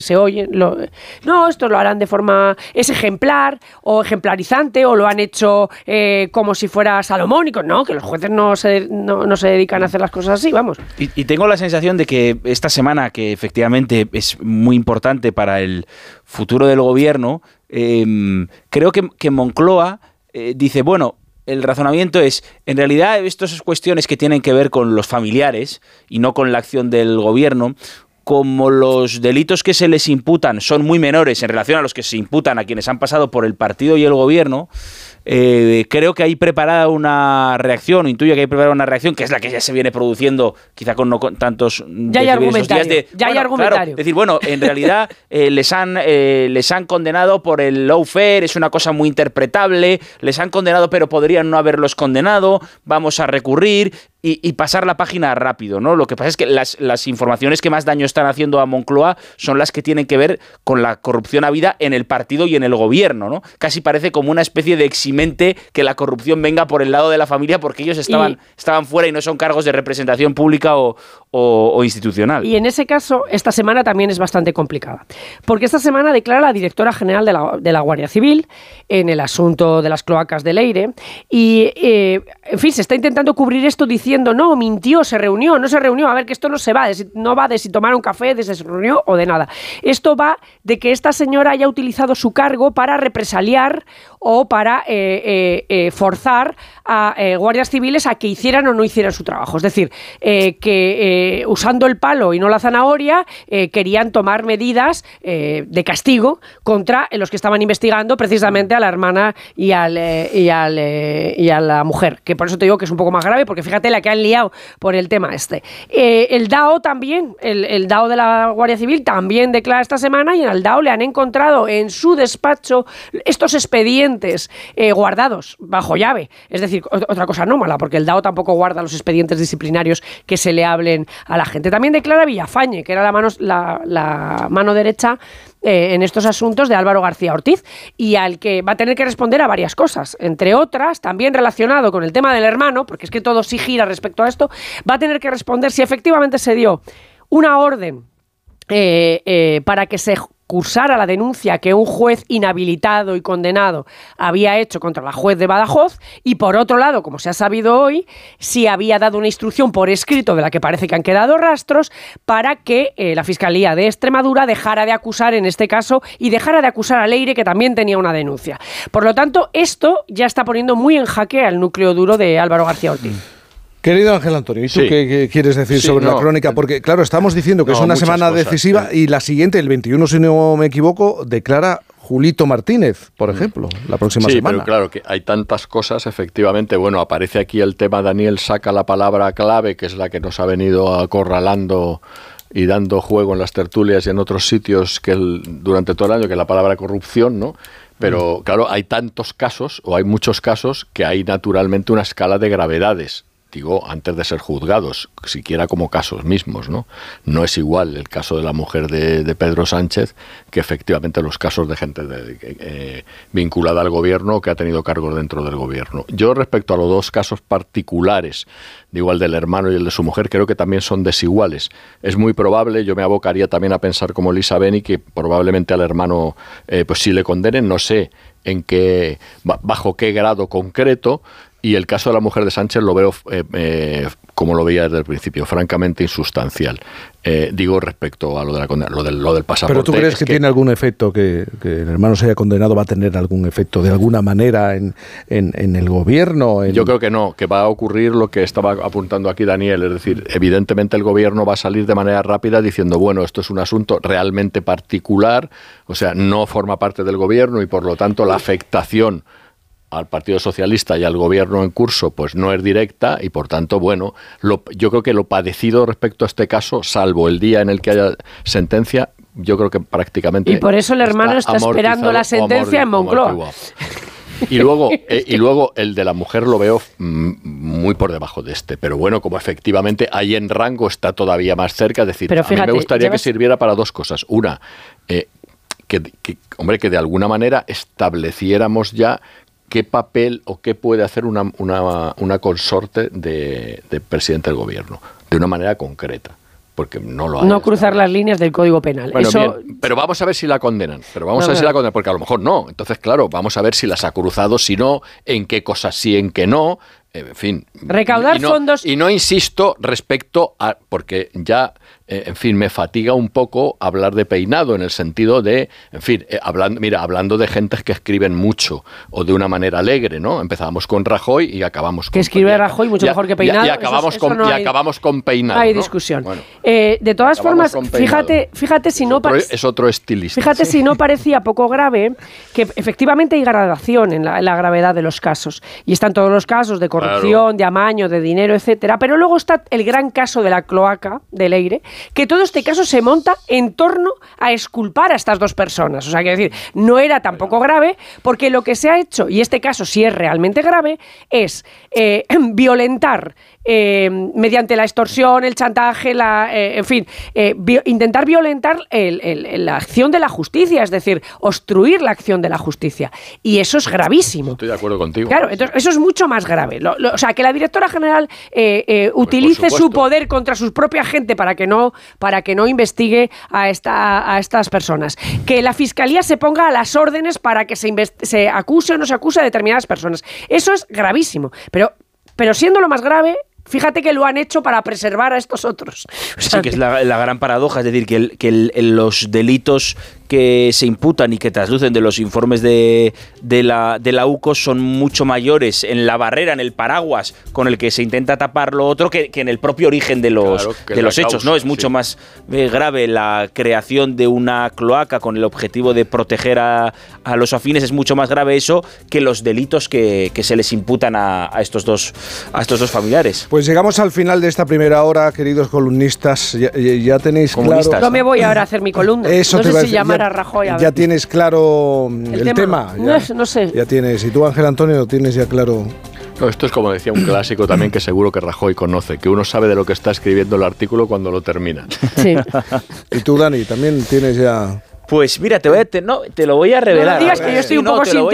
se oyen, no, esto lo harán de forma, es ejemplar o ejemplarizante, o lo han hecho como si fuera salomónico. No, que los jueces no se dedican a hacer las cosas así, vamos. Y tengo la sensación de que esta semana, que efectivamente es muy importante para el futuro del gobierno, creo que Moncloa dice, bueno, el razonamiento es, en realidad, estas son cuestiones que tienen que ver con los familiares y no con la acción del gobierno. Como los delitos que se les imputan son muy menores en relación a los que se imputan a quienes han pasado por el partido y el gobierno, creo que hay preparada una reacción, intuyo que hay preparada una reacción, que es la que ya se viene produciendo, quizá con no con tantos... Ya hay argumentario. Hay argumentario. Claro, es decir, bueno, en realidad les han condenado por el lawfare, es una cosa muy interpretable, les han condenado pero podrían no haberlos condenado, vamos a recurrir... Y pasar la página rápido, ¿no? Lo que pasa es que las informaciones que más daño están haciendo a Moncloa son las que tienen que ver con la corrupción habida en el partido y en el gobierno, ¿no? Casi parece como una especie de eximente que la corrupción venga por el lado de la familia porque ellos estaban fuera y no son cargos de representación pública o institucional. Y en ese caso, esta semana también es bastante complicada. Porque esta semana declara la directora general de la Guardia Civil en el asunto de las cloacas de Leire. Y, en fin, se está intentando cubrir esto diciendo, no, mintió, se reunió, no se reunió. A ver, que esto no se va, no va de si tomaron café, de si se reunió o de nada. Esto va de que esta señora haya utilizado su cargo para represaliar o para forzar a guardias civiles a que hicieran o no hicieran su trabajo. Es decir, que usando el palo y no la zanahoria, querían tomar medidas de castigo contra los que estaban investigando precisamente a la hermana y a la mujer. Que por eso te digo que es un poco más grave, porque fíjate la que han liado por el tema este. El DAO también, el DAO de la Guardia Civil también declara esta semana, y en el DAO le han encontrado en su despacho estos expedientes guardados bajo llave. Es decir, otra cosa anómala, porque el DAO tampoco guarda los expedientes disciplinarios que se le hablen a la gente. También declara Villafañe, que era la mano derecha en estos asuntos de Álvaro García Ortiz, y al que va a tener que responder a varias cosas, entre otras, también relacionado con el tema del hermano, porque es que todo sí gira respecto a esto, va a tener que responder si efectivamente se dio una orden para que se cursara la denuncia que un juez inhabilitado y condenado había hecho contra la juez de Badajoz, y por otro lado, como se ha sabido hoy, si había dado una instrucción por escrito de la que parece que han quedado rastros para que la Fiscalía de Extremadura dejara de acusar en este caso y dejara de acusar a Leire, que también tenía una denuncia. Por lo tanto, esto ya está poniendo muy en jaque al núcleo duro de Álvaro García Ortiz. Querido Ángel Antonio, ¿y tú qué quieres decir sobre la crónica? Porque, claro, estamos diciendo que es una semana decisiva, y la siguiente, el 21, si no me equivoco, declara Julito Martínez, por ejemplo, la próxima semana. Sí, pero claro, que hay tantas cosas, efectivamente. Bueno, aparece aquí el tema, Daniel saca la palabra clave, que es la que nos ha venido acorralando y dando juego en las tertulias y en otros sitios durante todo el año, que es la palabra corrupción, ¿no? Pero, claro, hay tantos casos, o hay muchos casos, que hay naturalmente una escala de gravedades. Digo, antes de ser juzgados, siquiera como casos mismos, ¿no? No es igual el caso de la mujer de Pedro Sánchez que efectivamente los casos de gente vinculada al gobierno o que ha tenido cargos dentro del gobierno. Yo, respecto a los dos casos particulares, digo, el del hermano y el de su mujer, creo que también son desiguales. Es muy probable, yo me abocaría también a pensar como Elisa Beni, que probablemente al hermano pues sí le condenen, no sé bajo qué grado concreto. Y el caso de la mujer de Sánchez lo veo, como lo veía desde el principio, francamente insustancial. Digo, respecto a lo de la condena, lo del pasaporte. ¿Pero tú crees que tiene algún efecto, que el hermano se haya condenado, va a tener algún efecto de alguna manera en el gobierno? Yo creo que no, que va a ocurrir lo que estaba apuntando aquí Daniel, es decir, evidentemente el gobierno va a salir de manera rápida diciendo, bueno, esto es un asunto realmente particular, o sea, no forma parte del gobierno y por lo tanto la afectación al Partido Socialista y al gobierno en curso pues no es directa, y por tanto, bueno, yo creo que lo padecido respecto a este caso, salvo el día en el que haya sentencia, yo creo que prácticamente... Y por eso el hermano está esperando la sentencia en Moncloa. Y luego el de la mujer lo veo muy por debajo de este, pero bueno, como efectivamente ahí en rango está todavía más cerca, es decir, pero fíjate, a mí me gustaría que sirviera para dos cosas. Una, que de alguna manera estableciéramos ya qué papel o qué puede hacer una consorte de presidente del gobierno, de una manera concreta. porque no lo hay. No cruzar las líneas del Código Penal. Bueno, eso... bien, pero vamos a ver si la condenan. Porque a lo mejor no. Entonces, claro, vamos a ver si las ha cruzado, si no, en qué cosas sí, en qué no. En fin. Recaudar fondos. Y no insisto respecto a. Porque ya, en fin, me fatiga un poco hablar de peinado, en el sentido de. En fin, hablando de gentes que escriben mucho o de una manera alegre, ¿no? Empezábamos con Rajoy y acabamos con. Que escribe Rajoy mucho mejor que Peinado. Y acabamos con Peinado. Hay ¿no? discusión. Bueno, de todas formas, fíjate si no. Es otro estilista. Fíjate si no parecía poco grave, que efectivamente hay gradación en la gravedad de los casos. Y están todos los casos de corrupción, de amaño, de dinero, etcétera. Pero luego está el gran caso de la cloaca de Leire, que todo este caso se monta en torno a exculpar a estas dos personas. O sea, quiero decir, no era tampoco grave, porque lo que se ha hecho, y este caso sí es realmente grave, es violentar mediante la extorsión, el chantaje, intentar violentar la acción de la justicia, es decir, obstruir la acción de la justicia. Y eso es gravísimo. Estoy de acuerdo contigo. Claro, entonces eso es mucho más grave. O sea, que la directora general utilice su poder contra su propia gente para que no investigue a estas personas. Que la fiscalía se ponga a las órdenes para que se acuse o no se acuse a determinadas personas. Eso es gravísimo. Pero siendo lo más grave, fíjate que lo han hecho para preservar a estos otros. O sea, sí, que es la gran paradoja, es decir, que los delitos que se imputan y que traslucen de los informes de la UCO son mucho mayores en la barrera, en el paraguas con el que se intenta tapar lo otro que en el propio origen de los hechos, ¿no? Es mucho más grave la creación de una cloaca con el objetivo de proteger a los afines, es mucho más grave eso que los delitos que se les imputan a estos dos familiares. Pues llegamos al final de esta primera hora, queridos columnistas. Ya tenéis claro. Yo me voy ahora a hacer mi columna. Eso no te sé si llamar a Rajoy. Ya tienes claro el tema. No sé. Ya tienes. Y tú, Ángel Antonio, tienes ya claro. No, esto es como decía un clásico también que seguro que Rajoy conoce, que uno sabe de lo que está escribiendo el artículo cuando lo termina. Sí. Y tú, Dani, también tienes ya. Pues mira, te lo voy a revelar. No digas que yo estoy un poco sin